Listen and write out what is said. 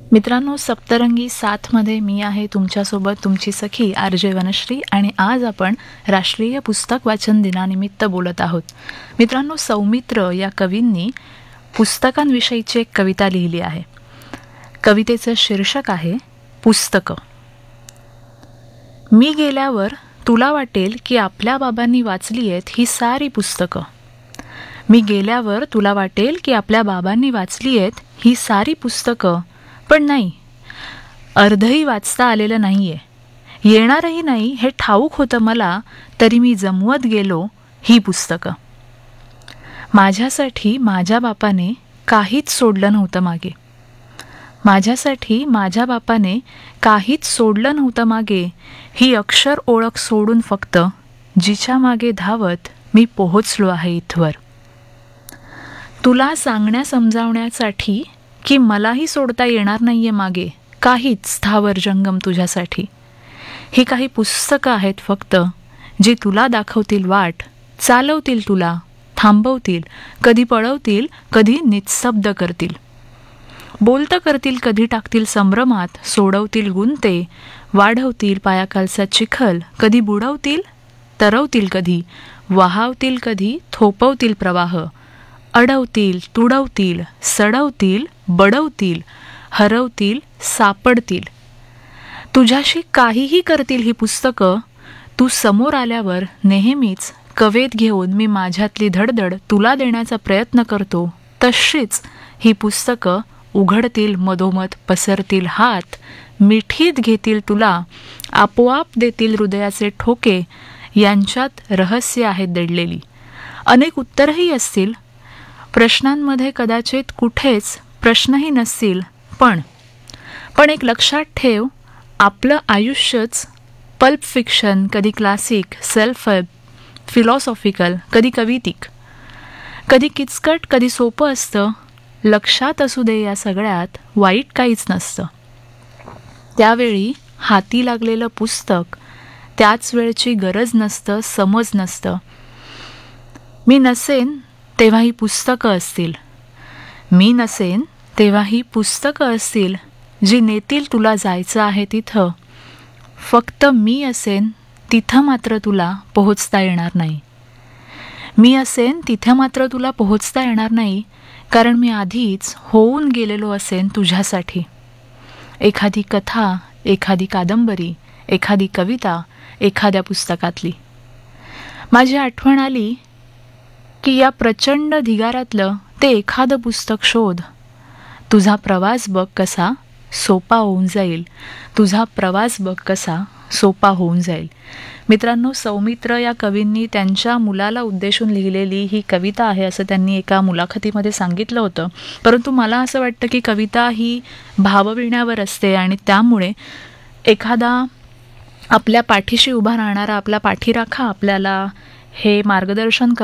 मित्रांनो, सप्तरंगी साथमध्ये मी आहे तुमच्यासोबत तुमची सखी आर.जे. वनश्री आणि आज आपण राष्ट्रीय पुस्तक वाचन दिनानिमित्त बोलत आहोत. मित्रांनो, सौमित्र या कवींनी पुस्तकांविषयीची एक कविता लिहिली आहे. कवितेचं शीर्षक आहे पुस्तकं. मी गेल्यावर तुला वाटेल की आपल्या बाबांनी वाचली आहेत ही सारी पुस्तकं. मी गेल्यावर तुला वाटेल की आपल्या बाबांनी वाचली आहेत ही सारी पुस्तकं. पण नाही, अर्धही वाचता आलेलं नाही आहे. येणारही नाही हे ठाऊक होतं मला, तरी मी जमवत गेलो ही पुस्तकं. माझ्यासाठी माझ्या बापाने काहीच सोडलं नव्हतं मागे. माझ्यासाठी माझ्या बापाने काहीच सोडलं नव्हतं मागे. ही अक्षर ओळख सोडून फक्त जिच्या मागे धावत मी पोहोचलो आहे इथवर. तुला सांगण्या समजावण्यासाठी की मलाही सोडता येणार नाहीये मागे काहीच स्थावर जंगम तुझ्यासाठी. ही काही पुस्तकं आहेत फक्त, जी तुला दाखवतील वाट, चालवतील तुला, थांबवतील, कधी पळवतील, कधी निस्तब्ध करतील. बोलतं करतील, कधी टाकतील संभ्रमात, सोडवतील गुंते, वाढवतील पायाखालचा चिखल, कधी बुडवतील, तरवतील कधी, वहावतील कधी, थोपवतील प्रवाह, अडवतील, तुडवतील, सडवतील, बडवतील, हरवतील, सापडतील. तुझ्याशी काहीही करतील ही पुस्तकं. तू समोर आल्यावर नेहमीच कवेत घेऊन मी माझ्यातली धडधड तुला देण्याचा प्रयत्न करतो. तशीच ही पुस्तकं उघडतील, मधोमध पसरतील हात, मिठीत घेतील तुला, आपोआप देतील हृदयाचे ठोके. यांच्यात रहस्य आहेत दडलेली. अनेक उत्तरही असतील. प्रश्नांमध्ये कदाचित कुठेच प्रश्नही नसतील. पण एक लक्षात ठेव, आपलं आयुष्यच पल्प फिक्शन, कधी क्लासिक, सेल्फ हेल्प, फिलॉसॉफिकल, कधी कवितिक, कधी किचकट, कधी सोपं असतं. लक्षात असू दे, या सगळ्यात वाईट काहीच नसतं. त्यावेळी हाती लागलेलं पुस्तक त्याच वेळची गरज नसतं, समज नसतं. मी नसेन तेव्हा ही पुस्तकं असतील. मी नसेन तेव्हा ही पुस्तकं असतील, जी नेतील तुला जायचं आहे तिथं. फक्त मी असेन तिथं मात्र तुला पोहोचता येणार नाही. मी असेन तिथं मात्र तुला पोहोचता येणार नाही, कारण मी आधीच होऊन गेलेलो असेन तुझ्यासाठी. एखादी कथा, एखादी कादंबरी, एखादी कविता, एखाद्या पुस्तकातली. माझी आठवण आली की या प्रचंड ढिगाऱ्यातलं ते एखादं पुस्तक शोध. तुझा प्रवास बघ कसा सोपा होऊन जाईल. तुझा प्रवास बघ कसा सोपा होऊन जाईल. मित्रांनो, सौमित्र या कवींनी त्यांच्या मुलाला उद्देशून लिहिलेली ही कविता आहे असं त्यांनी एका मुलाखतीमध्ये सांगितलं होतं. परंतु मला असं वाटतं की कविता ही भावविण्यावर असते आणि त्यामुळे एखादा आपल्या पाठीशी उभा राहणारा, आपला पाठीराखा आपल्याला हे मार्गदर्शन